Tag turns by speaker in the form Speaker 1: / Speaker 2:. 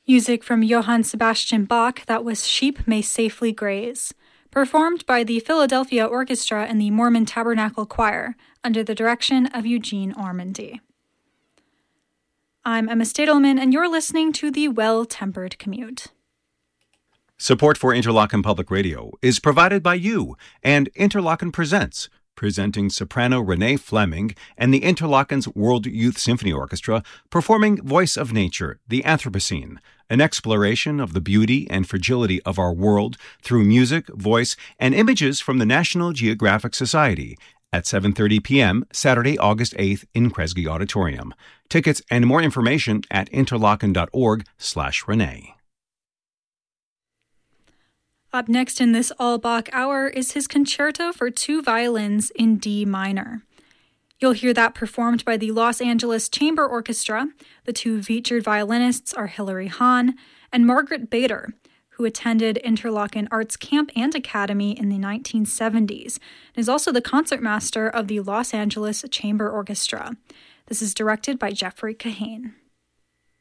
Speaker 1: Music from Johann Sebastian Bach, that was Sheep May Safely Graze, performed by the Philadelphia Orchestra and the Mormon Tabernacle Choir, under the direction of Eugene Ormandy. I'm Emma Stadelman, and you're listening to The Well-Tempered Commute.
Speaker 2: Support for Interlochen Public Radio is provided by you and Interlochen Presents, presenting soprano Renee Fleming and the Interlochen's World Youth Symphony Orchestra performing Voice of Nature, the Anthropocene, an exploration of the beauty and fragility of our world through music, voice, and images from the National Geographic Society at 7:30 p.m. Saturday, August 8th in Kresge Auditorium. Tickets and more information at interlochen.org/Renee.
Speaker 1: Up next in this all-Bach hour is his Concerto for Two Violins in D minor. You'll hear that performed by the Los Angeles Chamber Orchestra. The two featured violinists are Hilary Hahn and Margaret Bader, who attended Interlochen Arts Camp and Academy in the 1970s, and is also the concertmaster of the Los Angeles Chamber Orchestra. This is directed by Jeffrey Kahane.